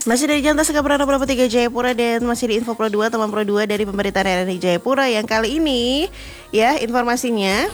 Masih dari Jantas Keberana Pro 3 Jayapura dan masih di Info Pro 2 teman Pro 2 dari pemberitaan RRI Jayapura yang kali ini ya informasinya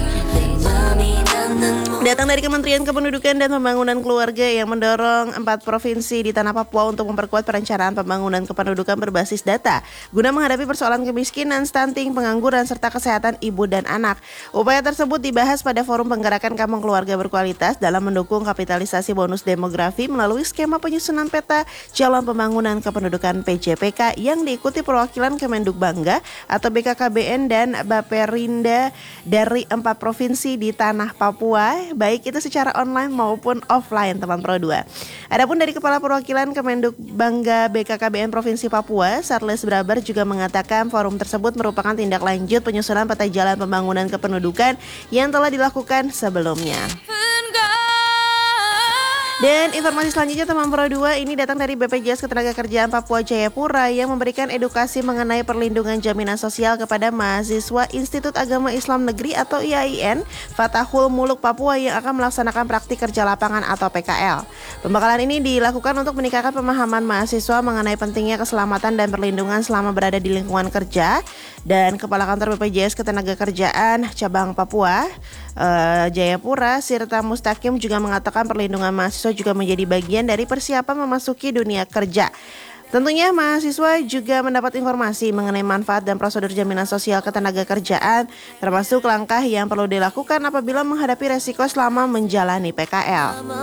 datang dari Kementerian Kependudukan dan Pembangunan Keluarga yang mendorong 4 provinsi di tanah Papua untuk memperkuat perencanaan pembangunan kependudukan berbasis data guna menghadapi persoalan kemiskinan, stunting, pengangguran, serta kesehatan ibu dan anak. Upaya tersebut dibahas pada Forum Penggerakan Kampung Keluarga Berkualitas dalam mendukung kapitalisasi bonus demografi melalui skema penyusunan peta jalan pembangunan kependudukan PJPK yang diikuti perwakilan Kemenduk Bangga atau BKKBN dan Baperinda dari 4 provinsi di tanah Papua, baik itu secara online maupun offline teman Pro 2. Adapun dari Kepala Perwakilan Kemenduk Bangga BKKBN Provinsi Papua, Sarles Braber juga mengatakan forum tersebut merupakan tindak lanjut penyusunan peta jalan pembangunan kependudukan yang telah dilakukan sebelumnya. Dan informasi selanjutnya teman Pro 2 ini datang dari BPJS Ketenagakerjaan Papua Jayapura yang memberikan edukasi mengenai perlindungan jaminan sosial kepada mahasiswa Institut Agama Islam Negeri atau IAIN Fatahul Muluk Papua yang akan melaksanakan praktik kerja lapangan atau PKL. Pembekalan ini dilakukan untuk meningkatkan pemahaman mahasiswa mengenai pentingnya keselamatan dan perlindungan selama berada di lingkungan kerja. Dan Kepala Kantor BPJS Ketenagakerjaan Cabang Papua Jayapura Sirta Mustakim juga mengatakan perlindungan mahasiswa juga menjadi bagian dari persiapan memasuki dunia kerja. Tentunya mahasiswa juga mendapat informasi mengenai manfaat dan prosedur jaminan sosial ketenagakerjaan, termasuk langkah yang perlu dilakukan apabila menghadapi resiko selama menjalani PKL.